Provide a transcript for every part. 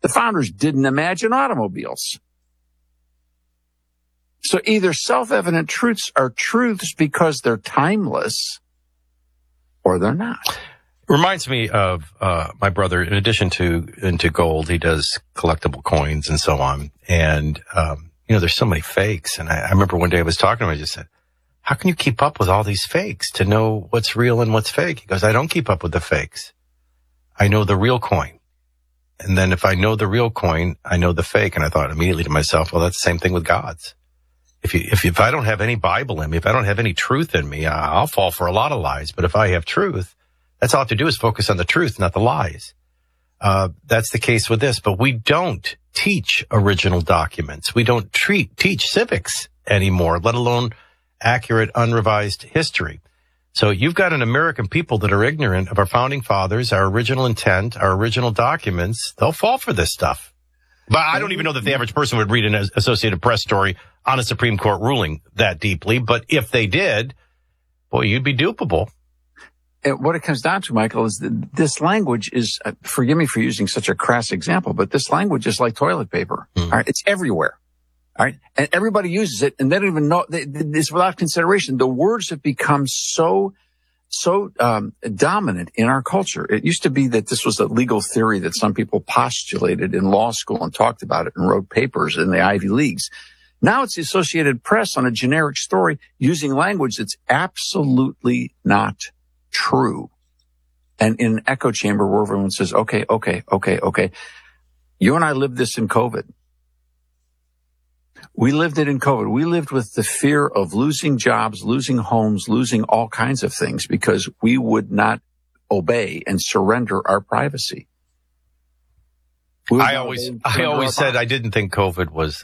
The founders didn't imagine automobiles. So either self-evident truths are truths because they're timeless, or they're not. Reminds me of my brother. In addition to into gold, he does collectible coins and so on. And there's so many fakes. And I remember one day I was talking to him. I just said, "How can you keep up with all these fakes to know what's real and what's fake?" He goes, "I don't keep up with the fakes. I know the real coin. And then if I know the real coin, I know the fake." And I thought immediately to myself, well, that's the same thing with gods. If I don't have any Bible in me, if I don't have any truth in me, I'll fall for a lot of lies. But if I have truth, that's all I have to do is focus on the truth, not the lies. That's the case with this. But we don't teach original documents. We don't teach civics anymore, let alone accurate, unrevised history. So you've got an American people that are ignorant of our founding fathers, our original intent, our original documents. They'll fall for this stuff. But I don't even know that the average person would read an Associated Press story on a Supreme Court ruling that deeply. But if they did, boy, you'd be dupable. And what it comes down to, Michael, is that this language is, forgive me for using such a crass example, but this language is like toilet paper. All right. It's everywhere. All right. And everybody uses it and they don't even know it's without consideration. The words have become so dominant in our culture. It used to be that this was a legal theory that some people postulated in law school and talked about it and wrote papers in the Ivy Leagues. Now it's the Associated Press on a generic story using language that's absolutely not true. And in an echo chamber where everyone says, okay. You and I lived this in COVID. We lived it in COVID. We lived with the fear of losing jobs, losing homes, losing all kinds of things because we would not obey and surrender our privacy. I always said I didn't think COVID was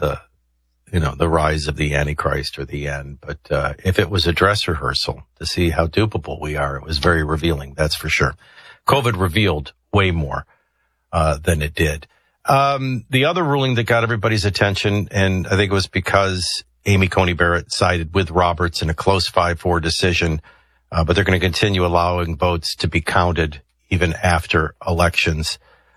the rise of the Antichrist or the end. But if it was a dress rehearsal to see how dupable we are, it was very revealing. That's for sure. COVID revealed way more than it did. The other ruling that got everybody's attention, and I think it was because Amy Coney Barrett sided with Roberts in a close 5-4 decision, but they're going to continue allowing votes to be counted even after elections.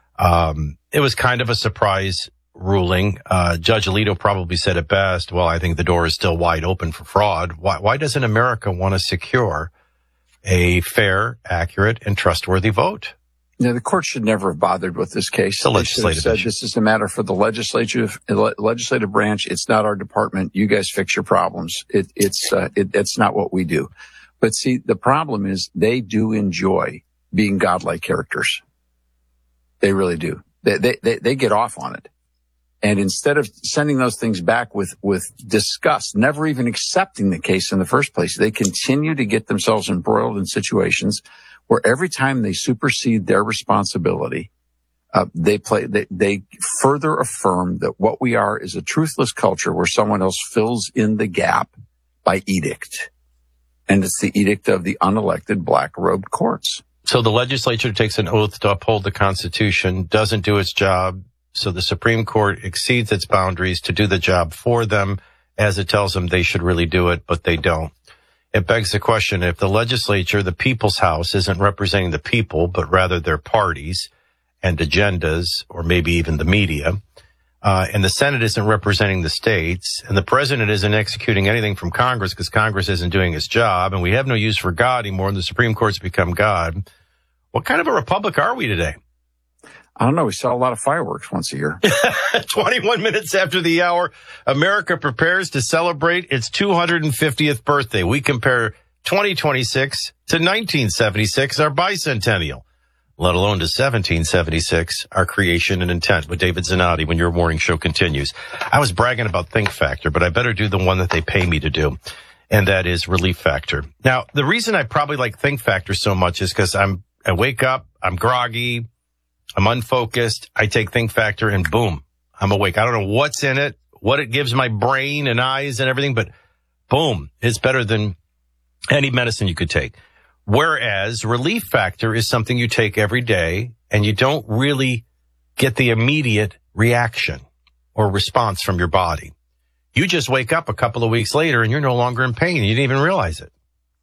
It was kind of a surprise ruling. Judge Alito probably said it best. Well, I think the door is still wide open for fraud. Why doesn't America want to secure a fair, accurate, and trustworthy vote? Yeah, the court should never have bothered with this case. The legislative said this is a matter for the legislative branch. It's not our department. You guys fix your problems. It's not what we do. But see, the problem is they do enjoy being godlike characters. They really do. They get off on it. And instead of sending those things back with disgust, never even accepting the case in the first place, they continue to get themselves embroiled in situations where every time they supersede their responsibility, they further affirm that what we are is a truthless culture where someone else fills in the gap by edict. And it's the edict of the unelected black-robed courts. So the legislature takes an oath to uphold the Constitution, doesn't do its job, so the Supreme Court exceeds its boundaries to do the job for them as it tells them they should really do it, but they don't. It begs the question, if the legislature, the people's house, isn't representing the people, but rather their parties and agendas, or maybe even the media, and the Senate isn't representing the states, and the president isn't executing anything from Congress because Congress isn't doing its job, and we have no use for God anymore, and the Supreme Court's become God, what kind of a republic are we today? I don't know. We saw a lot of fireworks once a year. 21 minutes after the hour, America prepares to celebrate its 250th birthday. We compare 2026 to 1976, our bicentennial, let alone to 1776, our creation and intent, with David Zanotti when your morning show continues. I was bragging about Think Factor, but I better do the one that they pay me to do, and that is Relief Factor. Now, the reason I probably like Think Factor so much is because I wake up, I'm groggy, I'm unfocused. I take Think Factor and boom, I'm awake. I don't know what's in it, what it gives my brain and eyes and everything, but boom, it's better than any medicine you could take. Whereas Relief Factor is something you take every day and you don't really get the immediate reaction or response from your body. You just wake up a couple of weeks later and you're no longer in pain. You didn't even realize it.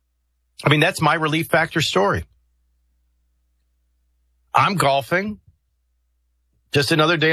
I mean, that's my Relief Factor story. I'm golfing. Just another day